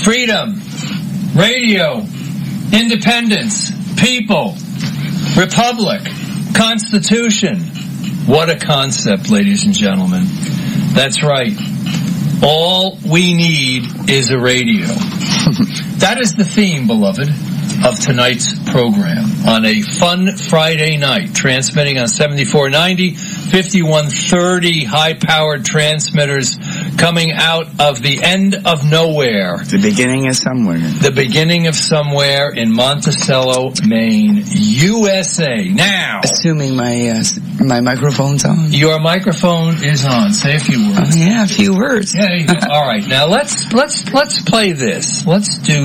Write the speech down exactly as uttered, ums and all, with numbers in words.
freedom, radio, independence, people, republic, Constitution. What a concept, ladies and gentlemen. That's right. All we need is a radio. That is the theme, beloved, of tonight's program on a fun Friday night, transmitting on seventy-four ninety, fifty-one thirty high-powered transmitters coming out of the end of nowhere. The beginning of somewhere. The beginning of somewhere in Monticello, Maine, U S A. Now, assuming my uh, my microphone's on. Your microphone is on. Say a few words. Oh, yeah, a few words. Yeah, you go. All right. Now let's let's let's play this. Let's do